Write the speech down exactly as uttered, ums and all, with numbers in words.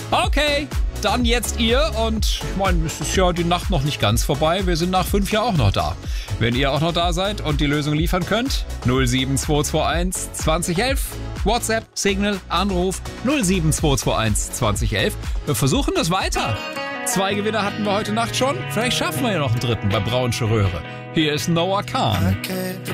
Okay, dann jetzt ihr und ich meine, es ist ja die Nacht noch nicht ganz vorbei. Wir sind nach fünf ja auch noch da. Wenn ihr auch noch da seid und die Lösung liefern könnt, null sieben zwei zwei eins zwanzig elf, WhatsApp, Signal, Anruf null sieben zwei zwei eins zwanzig elf. Wir versuchen das weiter. Zwei Gewinner hatten wir heute Nacht schon. Vielleicht schaffen wir ja noch einen dritten bei Braunsche Röhre. Hier ist Noah Kahn.